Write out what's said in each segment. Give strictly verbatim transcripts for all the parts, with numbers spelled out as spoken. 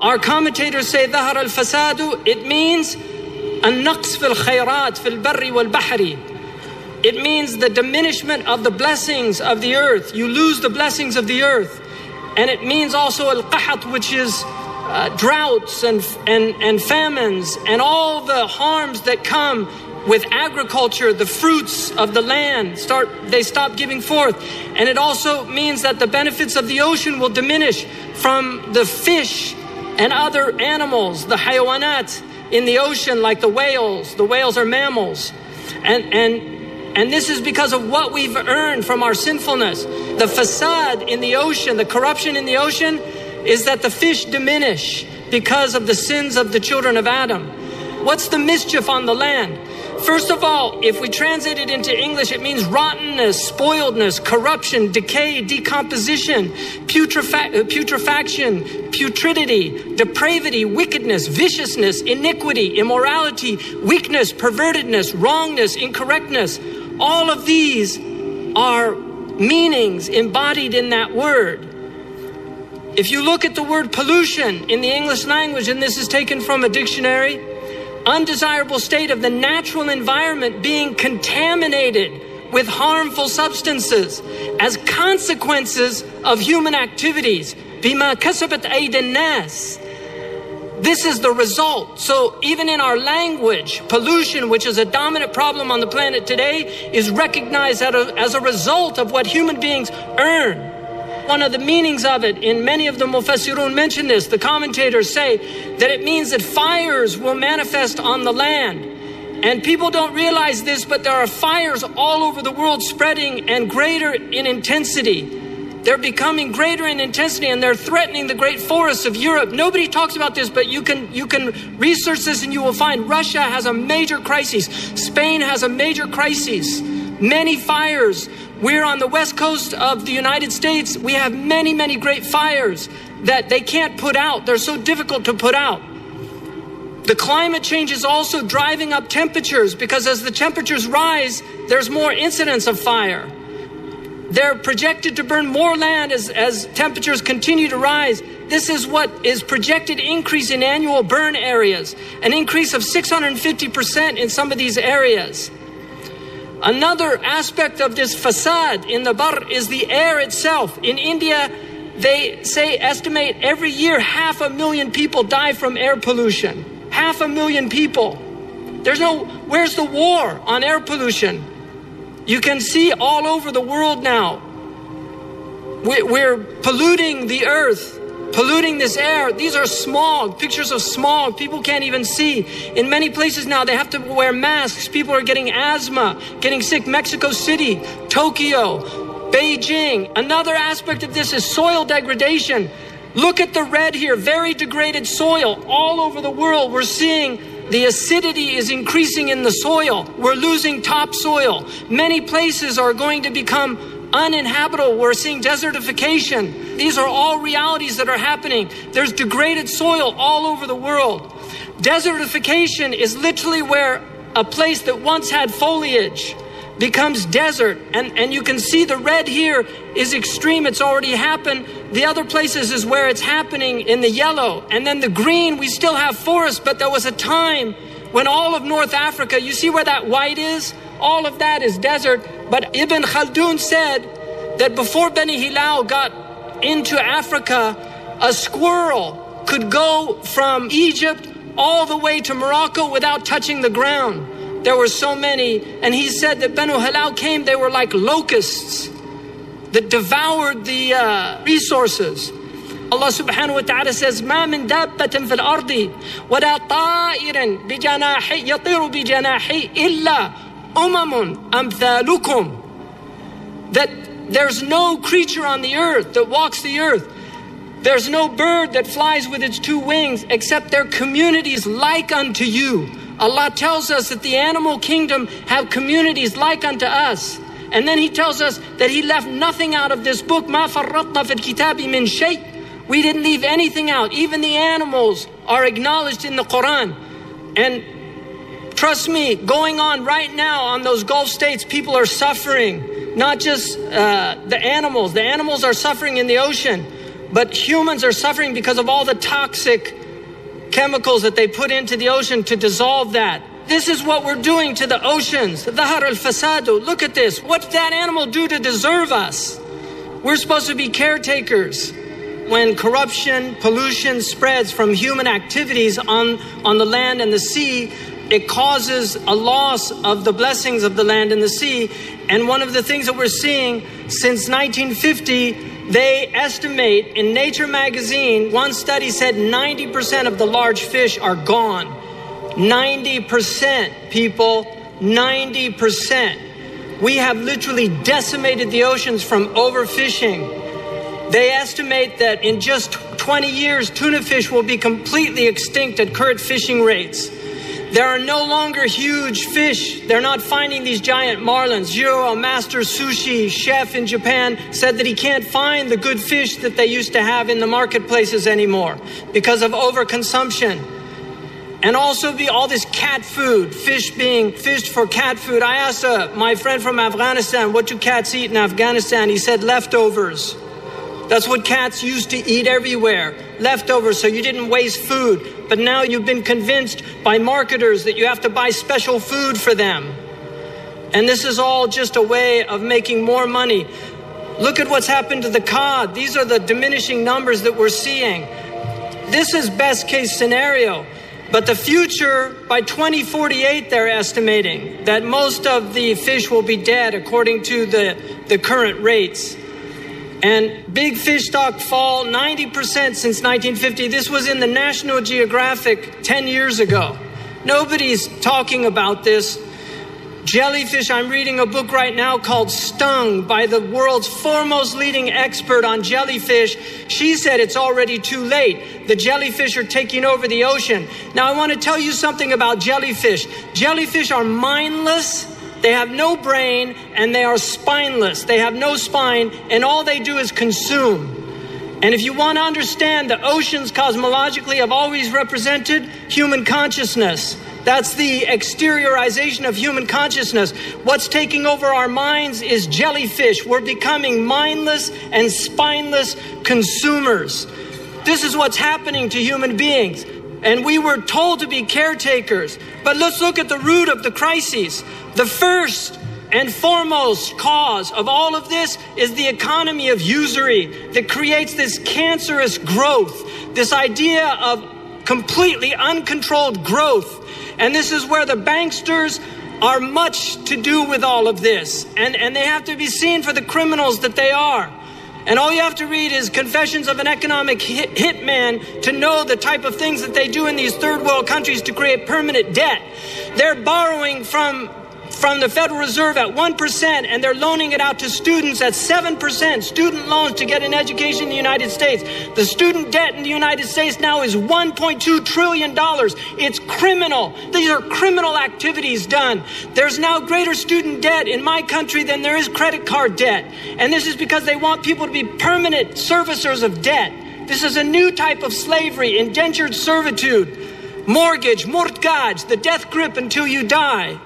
Our commentators say ظهر الفساد, it means النقص في الخيرات في البر والبحر. It means the diminishment of the blessings of the earth. You lose the blessings of the earth. And it means also al-qahat, which is uh, droughts and, and, and famines and all the harms that come with agriculture. The fruits of the land start, they stop giving forth. And it also means that the benefits of the ocean will diminish from the fish and other animals, the hayawanat in the ocean, like the whales. The whales are mammals. And, and, and this is because of what we've earned from our sinfulness. The fasad in the ocean, the corruption in the ocean, is that the fish diminish because of the sins of the children of Adam. What's the mischief on the land? First of all, if we translate it into English, it means rottenness, spoiledness, corruption, decay, decomposition, putrefa- putrefaction, putridity, depravity, wickedness, viciousness, iniquity, immorality, weakness, pervertedness, wrongness, incorrectness. All of these are meanings embodied in that word. If you look at the word pollution in the English language, and this is taken from a dictionary, undesirable state of the natural environment being contaminated with harmful substances as consequences of human activities. بما كسبت أيدي الناس. This is the result. So even in our language, pollution, which is a dominant problem on the planet today, is recognized as a result of what human beings earn. One of the meanings of it, in many of the mufassirun mention this, the commentators say that it means that fires will manifest on the land. And people don't realize this, but there are fires all over the world spreading and greater in intensity. They're becoming greater in intensity, and they're threatening the great forests of Europe. Nobody talks about this, but you can you can research this and you will find Russia has a major crisis. Spain has a major crisis. Many fires. We're on the west coast of the United States. We have many, many great fires that they can't put out. They're so difficult to put out. The climate change is also driving up temperatures, because as the temperatures rise, there's more incidence of fire. They're projected to burn more land as, as temperatures continue to rise. This is what is projected increase in annual burn areas, an increase of six hundred fifty percent in some of these areas. Another aspect of this fasad in the bar is the air itself. In India, they say, estimate every year half a million people die from air pollution. Half a million people. There's no, where's the war on air pollution? You can see all over the world now. We're polluting the earth, polluting this air. These are smog, pictures of smog. People can't even see. In many places now, they have to wear masks. People are getting asthma, getting sick. Mexico City, Tokyo, Beijing. Another aspect of this is soil degradation. Look at the red here, very degraded soil all over the world. We're seeing the acidity is increasing in the soil. We're losing topsoil. Many places are going to become uninhabitable. We're seeing desertification. These are all realities that are happening. There's degraded soil all over the world. Desertification is literally where a place that once had foliage becomes desert. And, and you can see the red here is extreme. It's already happened. The other places is where it's happening in the yellow. And then the green, we still have forests, but there was a time when all of North Africa, you see where that white is? All of that is desert. But Ibn Khaldun said that before Bani Hilal got into Africa, a squirrel could go from Egypt all the way to Morocco without touching the ground. There were so many. And he said that Banu Hilal came, they were like locusts that devoured the uh, resources. Allah subhanahu wa ta'ala says, ما من دابة في الأرض ولا طائر بجناحي يطير بجناحي إلا أمم أمثالكم. That there's no creature on the earth that walks the earth. There's no bird that flies with its two wings except their communities like unto you. Allah tells us that the animal kingdom have communities like unto us. And then he tells us that he left nothing out of this book. مَا فَرَّطْنَا فِي الْكِتَابِ مِنْ شَيْءٍ. We didn't leave anything out. Even the animals are acknowledged in the Quran. And trust me, going on right now on those Gulf states, people are suffering. Not just uh, the animals. The animals are suffering in the ocean. But humans are suffering because of all the toxic chemicals that they put into the ocean to dissolve that. This is what we're doing to the oceans. ظهر الفساد. Look at this. What did that animal do to deserve us? We're supposed to be caretakers. When corruption, pollution spreads from human activities on, on the land and the sea, it causes a loss of the blessings of the land and the sea. And one of the things that we're seeing since nineteen fifty, they estimate in Nature magazine, one study said ninety percent of the large fish are gone. ninety percent, people, ninety percent. We have literally decimated the oceans from overfishing. They estimate that in just twenty years, tuna fish will be completely extinct at current fishing rates. There are no longer huge fish. They're not finding these giant marlins. Jiro, a master sushi chef in Japan, said that he can't find the good fish that they used to have in the marketplaces anymore because of overconsumption. And also be all this cat food, fish being fished for cat food. I asked uh, my friend from Afghanistan, what do cats eat in Afghanistan? He said leftovers. That's what cats used to eat everywhere, leftovers, so you didn't waste food. But now you've been convinced by marketers that you have to buy special food for them. And this is all just a way of making more money. Look at what's happened to the cod. These are the diminishing numbers that we're seeing. This is best case scenario. But the future, by twenty forty-eight, they're estimating that most of the fish will be dead according to the, the current rates. And big fish stock fall ninety percent since nineteen fifty. This was in the National Geographic ten years ago. Nobody's talking about this. Jellyfish, I'm reading a book right now called Stung by the world's foremost leading expert on jellyfish. She said it's already too late. The jellyfish are taking over the ocean. Now I want to tell you something about jellyfish. Jellyfish are mindless. They have no brain and they are spineless. They have no spine and all they do is consume. And if you want to understand, the oceans cosmologically have always represented human consciousness. That's the exteriorization of human consciousness. What's taking over our minds is jellyfish. We're becoming mindless and spineless consumers. This is what's happening to human beings. And we were told to be caretakers. But let's look at the root of the crises. The first and foremost cause of all of this is the economy of usury that creates this cancerous growth, this idea of completely uncontrolled growth. And this is where the banksters are much to do with all of this. And, and they have to be seen for the criminals that they are. And all you have to read is Confessions of an Economic hit, Hitman to know the type of things that they do in these third world countries to create permanent debt. They're borrowing from from the Federal Reserve at one percent and they're loaning it out to students at seven percent, student loans to get an education in the United States. The student debt in the United States now is one point two trillion dollars. It's criminal. These are criminal activities done. There's now greater student debt in my country than there is credit card debt. And this is because they want people to be permanent servicers of debt. This is a new type of slavery, indentured servitude, mortgage, mortgage, the death grip until you die.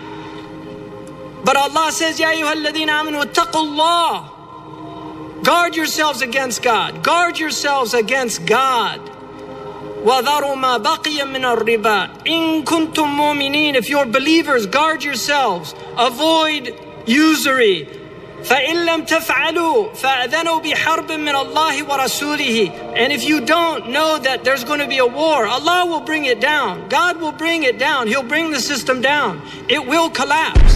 But Allah says, Ya ayyuhalladhina amanu wattaqullah. Guard yourselves against God. Guard yourselves against God. وَذَرُوا مَا بَقِيَ مِنَ الرِّبَا إِن كُنتُم مُؤْمِنِينَ. If you're believers, guard yourselves. Avoid usury. فَإِن لَمْ تَفْعَلُوا فَأَذَنُوا بِحَرْبٍ مِّنَ اللَّهِ وَرَسُولِهِ. And if you don't know that there's going to be a war, Allah will bring it down. God will bring it down. He'll bring the system down. It will collapse.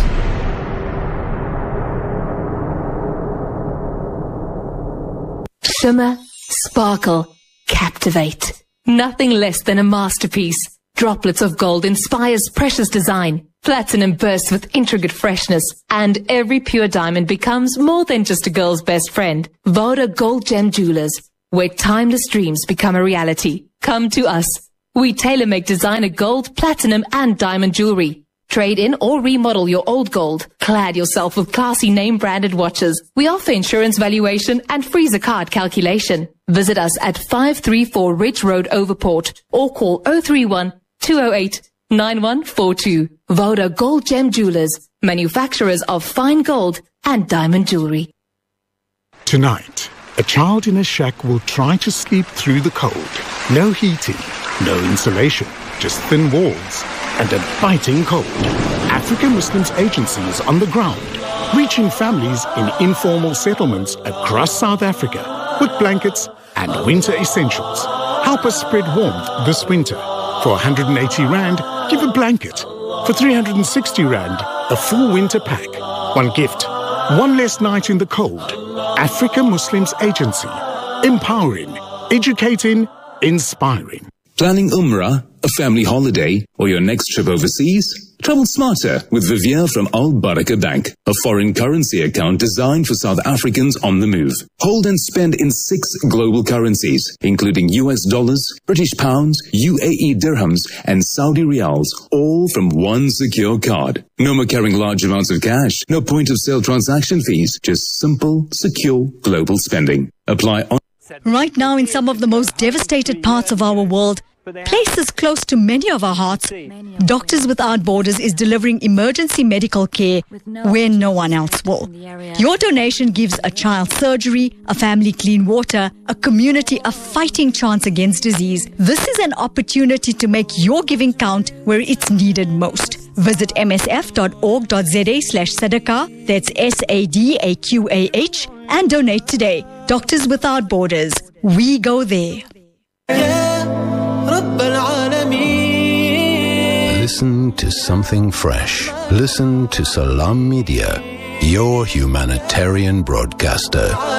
Shimmer, sparkle, captivate. Nothing less than a masterpiece. Droplets of gold inspires precious design. Platinum bursts with intricate freshness. And every pure diamond becomes more than just a girl's best friend. Voda Gold Gem Jewelers, where timeless dreams become a reality. Come to us. We tailor-make designer gold, platinum, and diamond jewelry. Trade in or remodel your old gold. Clad yourself with classy name-branded watches. We offer insurance valuation and freezer card calculation. Visit us at five three four Ridge Road, Overport, or call oh three one, two oh eight, nine one four two. Voda Gold Gem Jewelers, manufacturers of fine gold and diamond jewelry. Tonight, A child in a shack will try to sleep through the cold. No heating, no insulation, just thin walls and a biting cold. African Muslims Agency is on the ground, reaching families in informal settlements across South Africa with blankets and winter essentials. Help us spread warmth this winter. For one hundred eighty rand, give a blanket. For three hundred sixty rand, a full winter pack. One gift, one less night in the cold. Africa Muslims Agency. Empowering, educating, inspiring. Planning Umrah, a family holiday, or your next trip overseas? Travel smarter with Vivier from Al Baraka Bank, a foreign currency account designed for South Africans on the move. Hold and spend in six global currencies, including U S dollars, British pounds, U A E dirhams, and Saudi riyals, all from one secure card. No more carrying large amounts of cash, no point of sale transaction fees, just simple, secure global spending. Apply on. Right now, in some of the most devastated parts of our world, places close to many of our hearts, Doctors Without Borders is delivering emergency medical care where no one else will. Your donation gives a child surgery, a family clean water, a community a fighting chance against disease. This is an opportunity to make your giving count where it's needed most. Visit m s f dot org dot z a slash sadaqah, that's S A D A Q A H, and donate today. Doctors Without Borders. We go there. Listen to something fresh. Listen to Salam Media, your humanitarian broadcaster.